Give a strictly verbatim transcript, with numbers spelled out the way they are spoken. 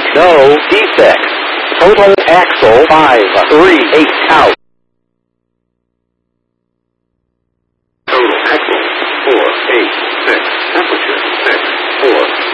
No defects. Total axle five three eight out. Total axle four eight six. Temperature six four.